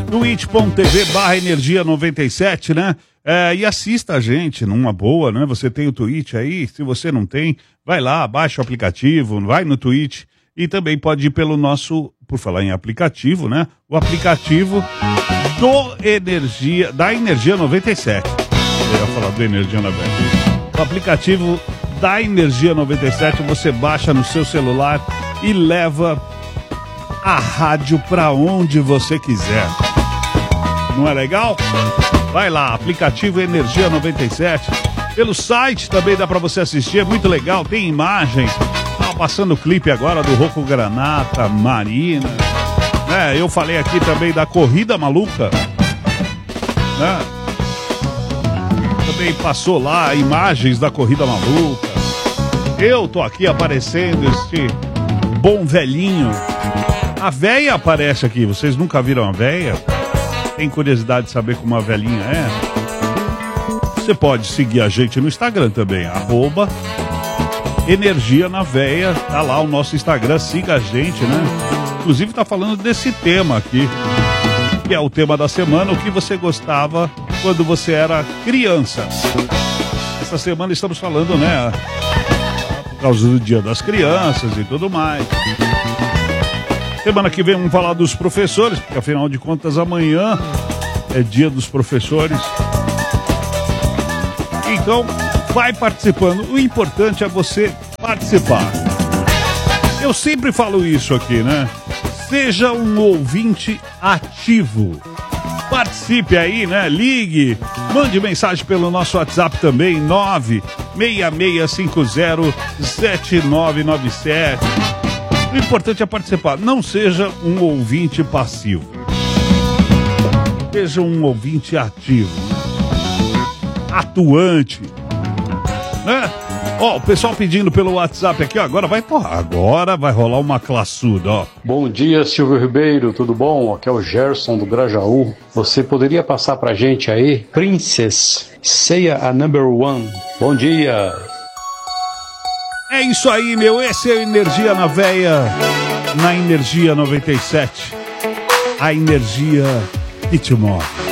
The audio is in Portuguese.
twitch.tv/energia97, né? E assista a gente numa boa, né? Você tem o Twitch aí, se você não tem, vai lá, baixa o aplicativo, vai no Twitch e também pode ir pelo nosso, por falar em aplicativo, né? O aplicativo da Energia 97. Eu ia falar do Energia 97. O aplicativo da Energia 97 você baixa no seu celular e leva a rádio pra onde você quiser. Não é legal? Vai lá, aplicativo Energia 97. Pelo site também dá pra você assistir, é muito legal, tem imagem. Tá passando o clipe agora do Rocco Granata, Marina. Né? Eu falei aqui também da Corrida Maluca. Né? Também passou lá imagens da Corrida Maluca. Eu tô aqui aparecendo, este bom velhinho. A véia aparece aqui, vocês nunca viram a véia? Tem curiosidade de saber como a velhinha é? Você pode seguir a gente no Instagram também, @Energia na Véia, tá lá o nosso Instagram, siga a gente, né? Inclusive tá falando desse tema aqui, que é o tema da semana, o que você gostava quando você era criança. Essa semana estamos falando, né, por causa do Dia das Crianças e tudo mais. Semana que vem vamos falar dos professores, porque afinal de contas amanhã é Dia dos Professores. Então, vai participando. O importante é você participar. Eu sempre falo isso aqui, né? Seja um ouvinte ativo. Participe aí, né? Ligue, mande mensagem pelo nosso WhatsApp também, 966507997. O importante é participar. Não seja um ouvinte passivo. Seja um ouvinte ativo. Atuante. Né? Ó, o pessoal pedindo pelo WhatsApp aqui, ó, agora vai rolar uma classuda, ó. Bom dia, Silvio Ribeiro, tudo bom? Aqui é o Gerson do Grajaú. Você poderia passar pra gente aí? Princess, Seia a Number One. Bom dia. É isso aí, meu. Esse é o Energia na Véia, na Energia 97. A energia que te move.